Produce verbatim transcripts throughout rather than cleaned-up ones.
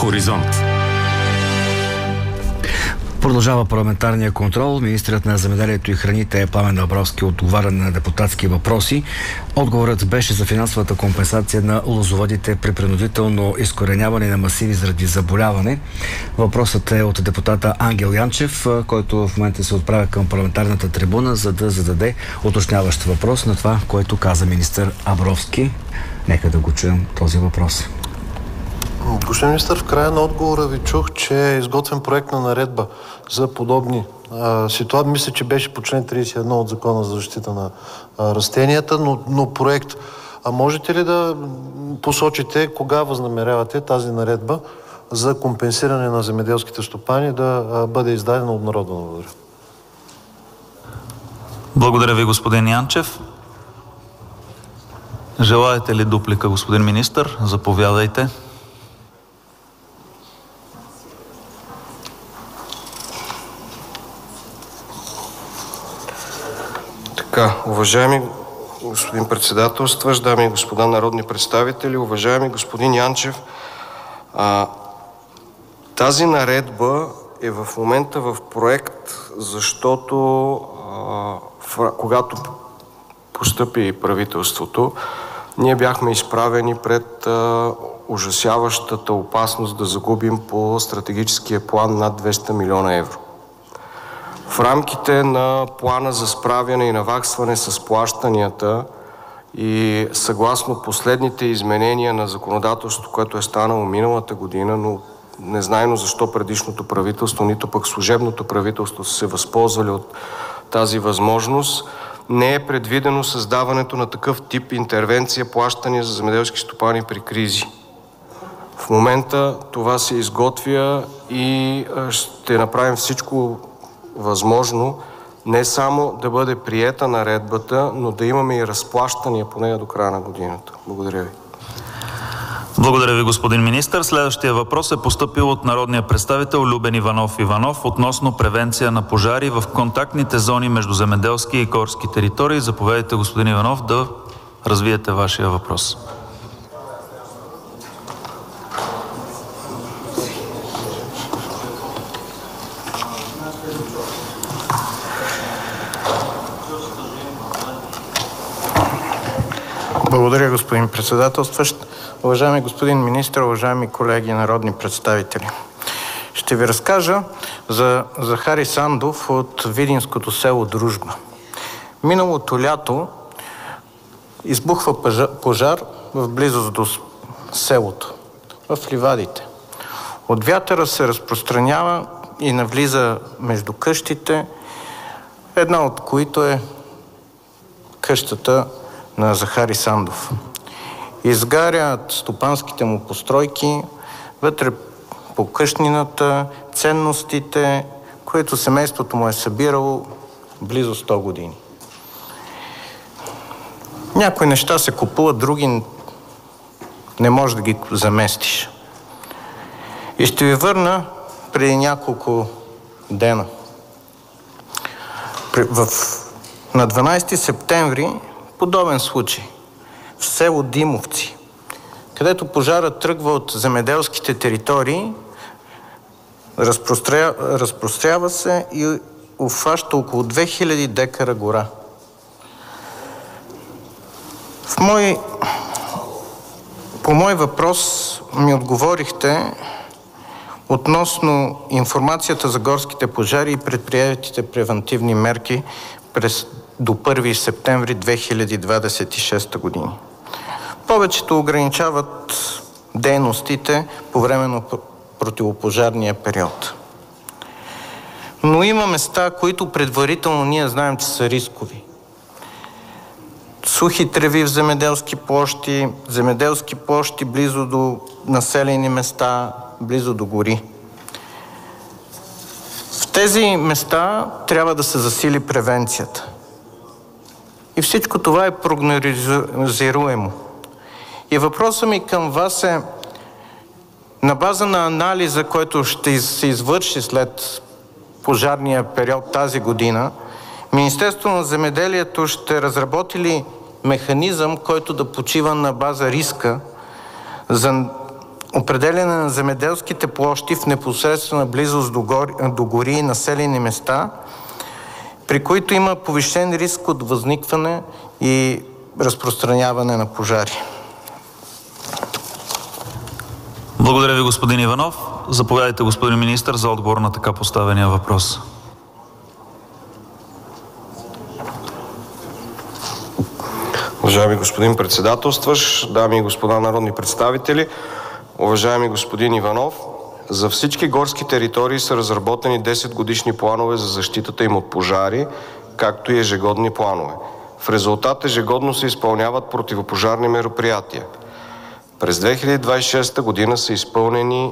Хоризонт. Продължава парламентарния контрол. Министърът на земеделието и храните Пламен Абровски отговаря на депутатски въпроси. Отговорът беше за финансовата компенсация на лозоводите при принудително изкореняване на масиви заради заболяване. Въпросът е от депутата Ангел Янчев, който в момента се отправя към парламентарната трибуна, за да зададе уточняващ въпрос на това, което каза министър Абровски. Нека да го чуем този въпрос. Господин министър, в края на отговора ви чух, че е изготвен проект на наредба за подобни а, ситуации. Мисля, че беше по член тридесет и едно от Закона за защита на а, растенията, но, но проект. А можете ли да посочите кога възнамерявате тази наредба за компенсиране на земеделските стопани да а, бъде издадена от народна? Благодаря. Благодаря ви, господин Янчев. Желаете ли дуплика, господин министър? Заповядайте. Така, уважаеми господин председателстващ, дами и господа народни представители, уважаеми господин Янчев, а, тази наредба е в момента в проект, защото а, в, когато постъпи правителството, ние бяхме изправени пред а, ужасяващата опасност да загубим по стратегическия план над двеста милиона евро. В рамките на плана за справяне и наваксване с плащанията и съгласно последните изменения на законодателството, което е станало миналата година, но незнайно защо предишното правителство, нито пък служебното правителство са се възползвали от тази възможност, не е предвидено създаването на такъв тип интервенция, плащания за земеделски стопани при кризи. В момента това се изготвя и ще направим всичко възможно не само да бъде приета наредбата, но да имаме и разплащания по нея до края на годината. Благодаря ви. Благодаря ви, господин министър. Следващия въпрос е постъпил от народния представител Любен Иванов Иванов относно превенция на пожари в контактните зони между земеделски и горски територии. Заповядайте, господин Иванов, да развиете вашия въпрос. Благодаря, господин председателстващ. Уважаеми господин министър, уважаеми колеги народни представители. Ще ви разкажа за Захари Сандов от видинското село Дружба. Миналото лято избухва пожар в близост до селото, в ливадите. От вятъра се разпространява и навлиза между къщите, една от които е къщата на Захари Сандов. Изгарят стопанските му постройки, вътре по къщнината, ценностите, които семейството му е събирало близо сто години. Някои неща се купуват, други не можеш да ги заместиш. И ще ви върна преди няколко дена. В, на дванадесети септември подобен случай в село Димовци, където пожарът тръгва от земеделските територии, разпростря... разпрострява се и обхваща около две хиляди декара гора. В мой... По мой въпрос ми отговорихте относно информацията за горските пожари и предприетите превантивни мерки през до първи септември две хиляди двадесет и шеста година. Повечето ограничават дейностите по време на противопожарния период. Но има места, които предварително ние знаем, че са рискови. Сухи треви в земеделски площи, земеделски площи близо до населени места, близо до гори. В тези места трябва да се засили превенцията. И всичко това е прогнозируемо. И въпросът ми към вас е, на база на анализа, който ще се извърши след пожарния период тази година, Министерството на земеделието ще разработи ли механизъм, който да почива на база риска за определяне на земеделските площи в непосредствена близост до гори, до гори и населени места, при които има повишен риск от възникване и разпространяване на пожари. Благодаря ви, господин Иванов. Заповядайте, господин министър, за отговор на така поставения въпрос. Уважаеми господин председателстващ, дами и господа народни представители, уважаеми господин Иванов, за всички горски територии са разработени десет годишни планове за защитата им от пожари, както и ежегодни планове. В резултат ежегодно се изпълняват противопожарни мероприятия. През две хиляди двадесет и шеста година са изпълнени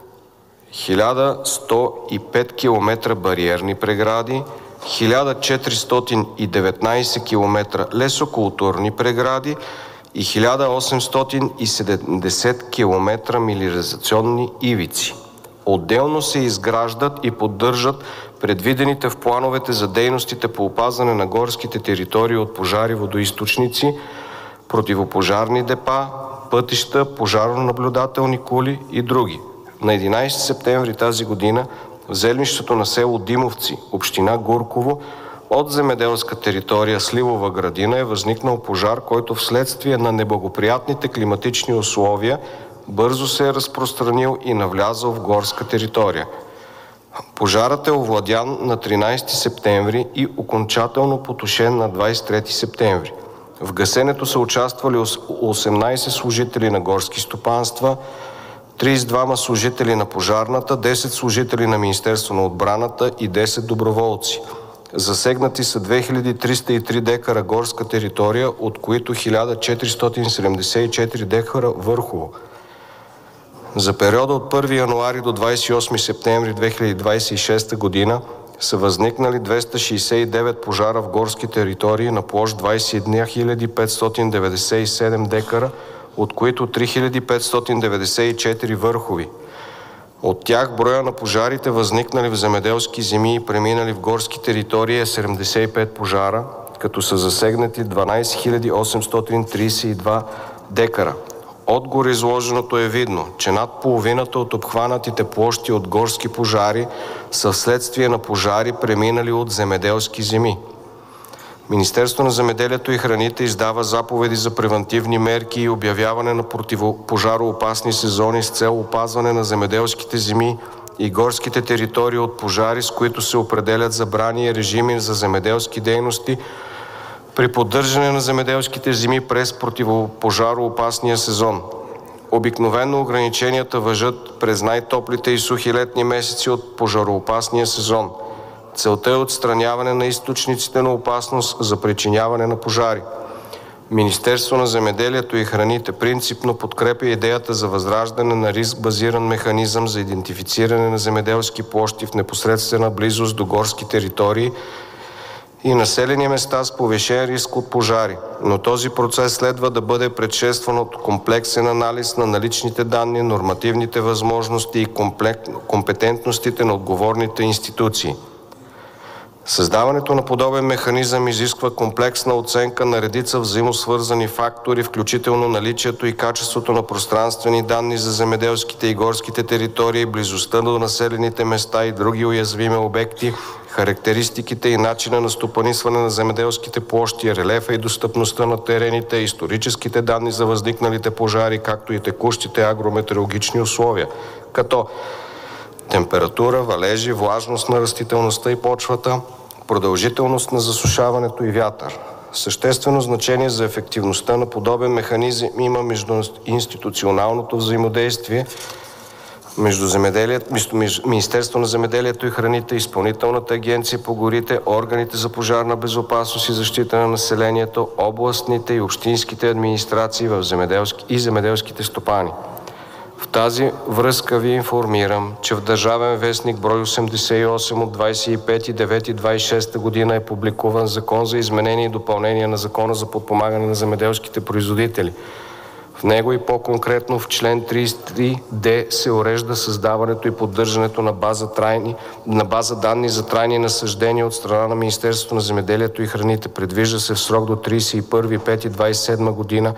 хиляда сто и пет километра бариерни прегради, хиляда четиристотин и деветнадесет километра лесокултурни прегради и хиляда осемстотин и седемдесет километра мелиоризационни ивици. Отделно се изграждат и поддържат предвидените в плановете за дейностите по опазване на горските територии от пожари, водоизточници, противопожарни депа, пътища, пожаронаблюдателни кули и други. На единадесети септември тази година в землището на село Димовци, община Гурково, от земеделска територия Сливова градина е възникнал пожар, който вследствие на неблагоприятните климатични условия бързо се е разпространил и навлязъл в горска територия. Пожарът е овладян на тринадесети септември и окончателно потушен на двадесет и трети септември. В гасенето са участвали осемнадесет служители на горски стопанства, тридесет и двама служители на пожарната, десет служители на Министерство на отбраната и десет доброволци. Засегнати са две хиляди триста и три декара горска територия, от които хиляда четиристотин седемдесет и четири декара върхово. За периода от първи януари до двадесет и осми септември две хиляди двадесет и шеста година са възникнали двеста шейсет и девет пожара в горски територии на площ двадесет и една хиляда петстотин деветдесет и седем декара, от които три хиляди петстотин деветдесет и четири върхови. От тях броя на пожарите, възникнали в земеделски земи и преминали в горски територии, е седемдесет и пет пожара, като са засегнати дванадесет хиляди осемстотин тридесет и два декара. От гореизложеното е видно, че над половината от обхванатите площи от горски пожари са вследствие на пожари, преминали от земеделски земи. Министерството на земеделието и храните издава заповеди за превантивни мерки и обявяване на противопожароопасни сезони с цел опазване на земеделските земи и горските територии от пожари, с които се определят забрани и режими за земеделски дейности при поддържане на земеделските земи през противопожароопасния сезон. Обикновено ограниченията важат през най-топлите и сухи летни месеци от пожароопасния сезон. Целта е отстраняване на източниците на опасност за причиняване на пожари. Министерство на земеделието и храните принципно подкрепя идеята за възраждане на риск-базиран механизъм за идентифициране на земеделски площи в непосредствена близост до горски територии и населени места с повишен риск от пожари, но този процес следва да бъде предшестван от комплексен анализ на наличните данни, нормативните възможности и компетентностите на отговорните институции. Създаването на подобен механизъм изисква комплексна оценка на редица взаимосвързани фактори, включително наличието и качеството на пространствени данни за земеделските и горските територии, близостта до населените места и други уязвими обекти, характеристиките и начина на стопанисване на земеделските площи, релефа и достъпността на терените, историческите данни за възникналите пожари, както и текущите агрометеорологични условия, като температура, валежи, влажност на растителността и почвата, продължителност на засушаването и вятър. Съществено значение за ефективността на подобен механизъм има между институционалното взаимодействие между, между Министерство на земеделието и храните, Изпълнителната агенция по горите, органите за пожарна безопасност и защита на населението, областните и общинските администрации в земеделски и земеделските стопани. В тази връзка ви информирам, че в Държавен вестник брой осемдесет и осем от двадесет и пети девети двадесет и шеста година е публикуван Закон за изменение и допълнение на Закона за подпомагане на земеделските производители. В него и по-конкретно в член тридесет и три Д се урежда създаването и поддържането на база, трайни, на база данни за трайни насаждения от страна на Министерството на земеделието и храните. Предвижда се в срок до тридесет и първи май двадесет и седма година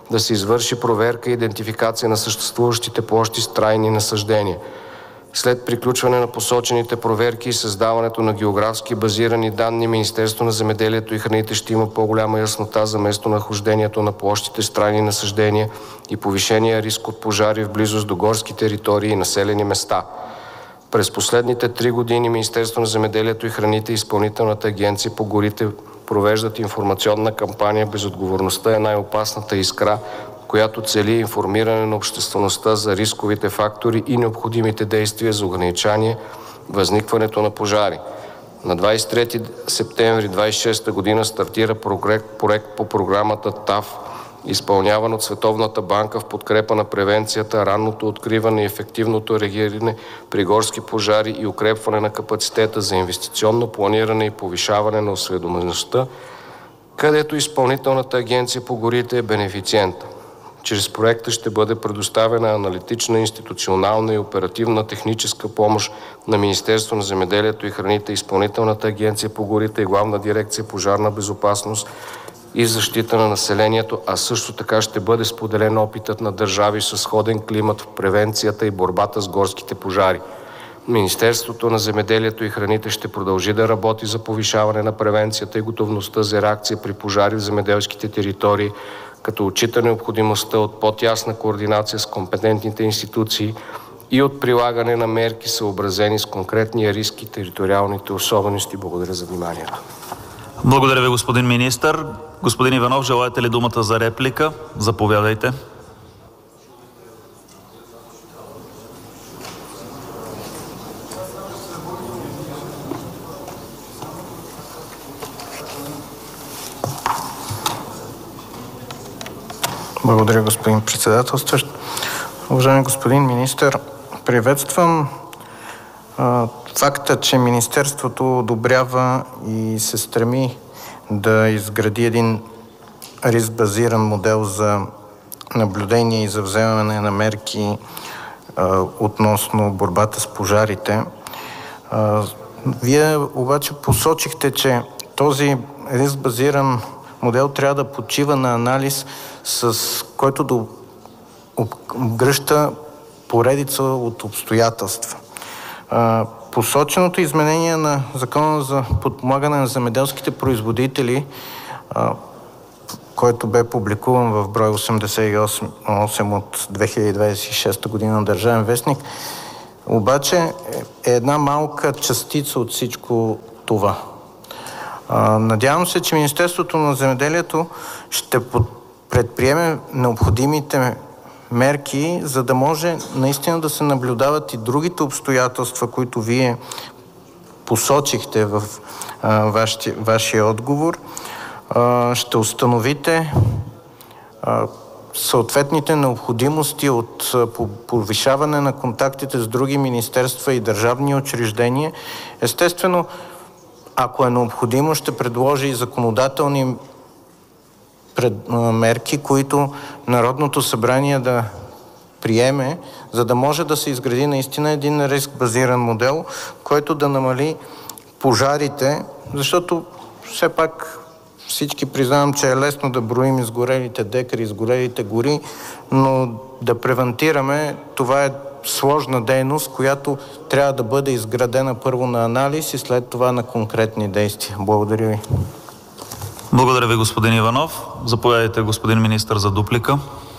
да се извърши проверка и идентификация на съществуващите площи с трайни насаждения. След приключване на посочените проверки и създаването на географски базирани данни, Министерството на земеделието и храните ще има по-голяма яснота за местонахождението на площите с трайни насаждения и повишения риск от пожари в близост до горски територии и населени места. През последните три години Министерството на земеделието и храните и Изпълнителната агенция по горите провеждат информационна кампания "Безотговорността е най-опасната искра", която цели информиране на обществеността за рисковите фактори и необходимите действия за ограничаване възникването на пожари. На двадесет и трети септември две хиляди и шеста година стартира проект по програмата ТАФ, изпълняван от Световната банка в подкрепа на превенцията, ранното откриване и ефективното реагиране при горски пожари и укрепване на капацитета за инвестиционно планиране и повишаване на осведомеността, където Изпълнителната агенция по горите е бенефициент. Чрез проекта ще бъде предоставена аналитична, институционална и оперативна техническа помощ на Министерството на земеделието и храните, Изпълнителната агенция по горите и Главна дирекция "Пожарна безопасност и защита на населението", а също така ще бъде споделен опитът на държави с сходен климат в превенцията и борбата с горските пожари. Министерството на земеделието и храните ще продължи да работи за повишаване на превенцията и готовността за реакция при пожари в земеделските територии, като отчита необходимостта от по-тясна координация с компетентните институции и от прилагане на мерки, съобразени с конкретния риск и териториалните особености. Благодаря за вниманието. Благодаря ви, господин министър. Господин Иванов, желаете ли думата за реплика? Заповядайте. Благодаря, господин председателстващ. Уважаеми господин министър, приветствам а, факта, че Министерството одобрява и се стреми да изгради един риск-базиран модел за наблюдение и за вземане на мерки а, относно борбата с пожарите. А, вие обаче посочихте, че този риск-базиран модел трябва да почива на анализ, с който да обгръща поредица от обстоятелства. Посоченото изменение на Закона за подпомагане на земеделските производители, който бе публикуван в брой осемдесет и осем от две хиляди двадесет и шеста година на Държавен вестник, обаче е една малка частица от всичко това. Надявам се, че Министерството на земеделието ще предприеме необходимите мерки, за да може наистина да се наблюдават и другите обстоятелства, които вие посочихте в а, ваши, вашия отговор. А, ще установите а, съответните необходимости от повишаване на контактите с други министерства и държавни учреждения. Естествено, ако е необходимо, ще предложи и законодателни пред, мерки, които Народното събрание да приеме, за да може да се изгради наистина един риск-базиран модел, който да намали пожарите, защото все пак всички признавам, че е лесно да броим изгорелите декари, изгорелите гори, но да превентираме, това е сложна дейност, която трябва да бъде изградена първо на анализ и след това на конкретни действия. Благодаря ви. Благодаря ви, господин Иванов. Заповядайте, господин министър, за дуплика.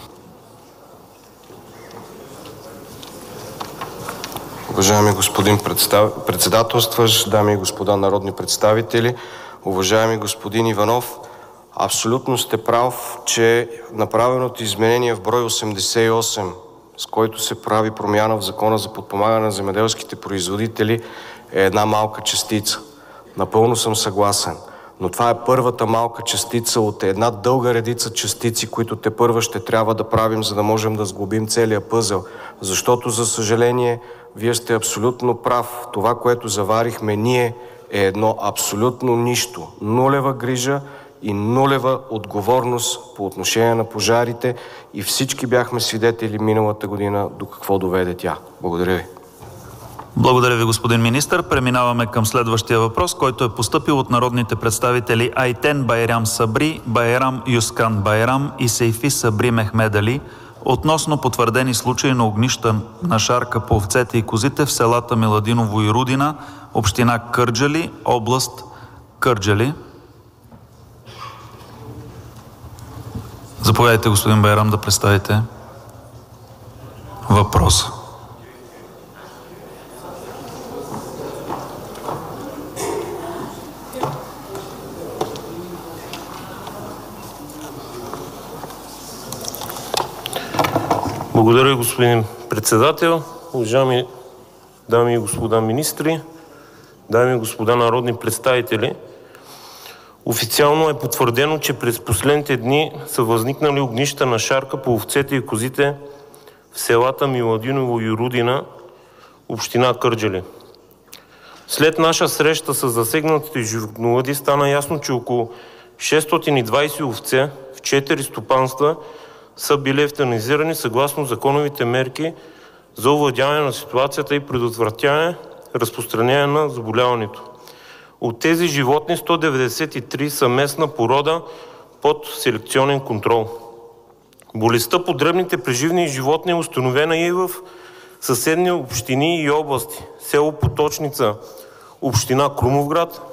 Уважаеми господин представ... председателстващ, дами и господа народни представители, уважаеми господин Иванов, абсолютно сте прав, че направеното изменение в брой осемдесет и осем, с който се прави промяна в Закона за подпомагане на земеделските производители, е една малка частица. Напълно съм съгласен. Но това е първата малка частица от една дълга редица частици, които тепърва ще трябва да правим, за да можем да сглобим целия пъзел. Защото, за съжаление, вие сте абсолютно прав. Това, което заварихме ние, е едно абсолютно нищо. Нулева грижа и нулева отговорност по отношение на пожарите и всички бяхме свидетели миналата година до какво доведе тя. Благодаря ви. Благодаря ви, господин министър. Преминаваме към следващия въпрос, който е постъпил от народните представители Айтен Байрам Сабри, Байрам Юскан Байрам и Сейфи Сабри Мехмед Али относно потвърдени случаи на огнища на шарка по овцете и козите в селата Миладиново и Рудина, община Кърджали, област Кърджали. Заповядайте, господин Байрам, да представите въпроса. Благодаря, господин председател. Уважаеми дами и господа министри, дами и господа народни представители, официално е потвърдено, че през последните дни са възникнали огнища на шарка по овцете и козите в селата Миладиново и Рудина, община Кърджали. След наша среща с засегнатите животновъди стана ясно, че около шестстотин и двадесет овце в четири стопанства са били евтаназирани съгласно законовите мерки за овладяване на ситуацията и предотвратяване разпространение на заболяването. От тези животни сто деветдесет и три са местна порода под селекционен контрол. Болестта по дребните преживни животни е установена и в съседни общини и области. Село Поточница, община Крумовград,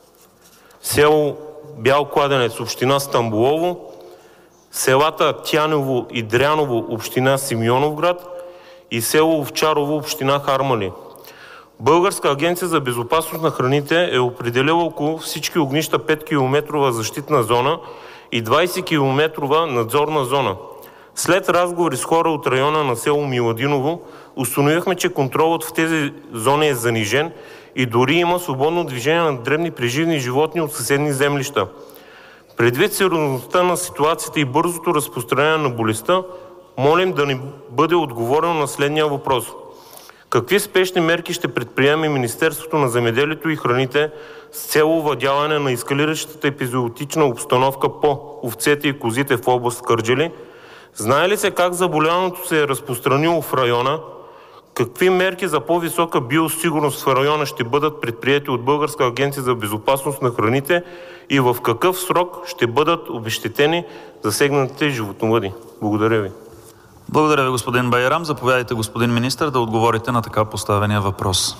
село Бял кладенец, община Стамболово, селата Тяново и Дряново, община Симеоновград и село Овчарово, община Хармали. Българска агенция за безопасност на храните е определила около всички огнища пет километрова защитна зона и двадесет километрова надзорна зона. След разговори с хора от района на село Миладиново, установихме, че контролът в тези зони е занижен и дори има свободно движение на дребни преживни животни от съседни землища. Предвид сериозността на ситуацията и бързото разпространение на болестта, молим да ни бъде отговорено на следния въпрос. Какви спешни мерки ще предприеме Министерството на земеделието и храните с цел овладяване на ескалиращата епизоотична обстановка по овцете и козите в област Кърджали? Знае ли се как заболяването се е разпространило в района? Какви мерки за по-висока биосигурност в района ще бъдат предприети от Българска агенция за безопасност на храните и в какъв срок ще бъдат обезщетени засегнатите животновъди? Благодаря ви. Благодаря ви, господин Байрам. Заповядайте, господин министър, да отговорите на така поставения въпрос.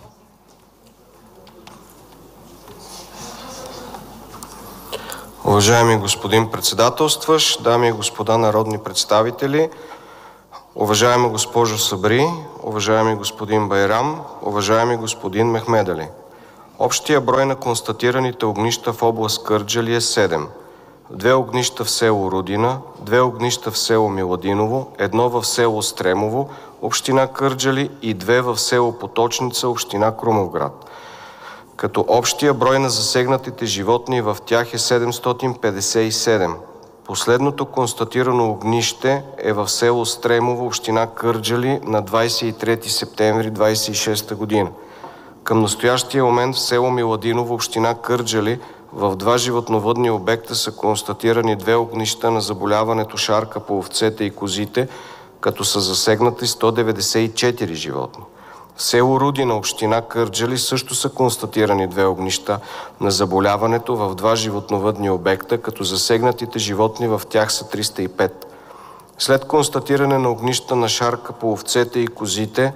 Уважаеми господин председателстващ, дами и господа народни представители, уважаема госпожо Сабри, уважаеми господин Байрам, уважаеми господин Мехмед Али. Общия брой на констатираните огнища в област Кърджали е седем. Две огнища в село Рудина, две огнища в село Миладиново, едно в село Стремово, община Кърджали и две в село Поточница, община Крумовград. Като общия брой на засегнатите животни в тях е седемстотин петдесет и седем. Последното констатирано огнище е в село Стремово, община Кърджали на двадесет и трети септември двадесет и шеста година. Към настоящия момент в село Миладиново, община Кърджали, в два животновъдни обекта са констатирани две огнища на заболяването шарка по овцете и козите, като са засегнати сто деветдесет и четири животни. В село Рудина, община Кърджали, също са констатирани две огнища на заболяването в два животновъдни обекта, като засегнатите животни в тях са триста и пет. След констатиране на огнища на шарка по овцете и козите,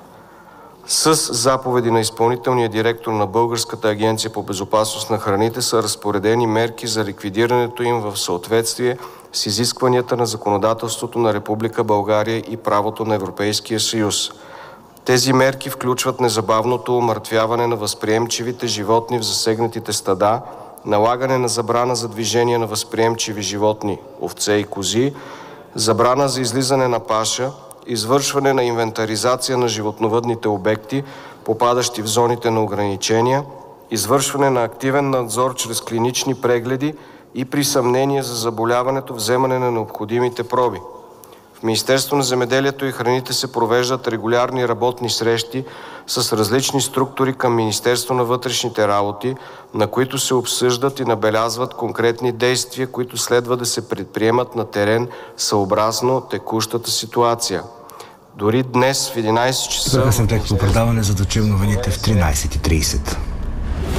с заповеди на изпълнителния директор на Българската агенция по безопасност на храните са разпоредени мерки за ликвидирането им в съответствие с изискванията на законодателството на Република България и правото на Европейския съюз. Тези мерки включват незабавното умъртвяване на възприемчивите животни в засегнатите стада, налагане на забрана за движение на възприемчиви животни, овце и кози, забрана за излизане на паша, извършване на инвентаризация на животновъдните обекти, попадащи в зоните на ограничения, извършване на активен надзор чрез клинични прегледи и при съмнение за заболяването вземане на необходимите проби. В Министерството на земеделието и храните се провеждат регулярни работни срещи с различни структури към Министерство на вътрешните работи, на които се обсъждат и набелязват конкретни действия, които следва да се предприемат на терен съобразно текущата ситуация. Дори днес в единайсет часа... Прекъснем текстовото предаване, за да чуем новините в тринайсет и трийсет.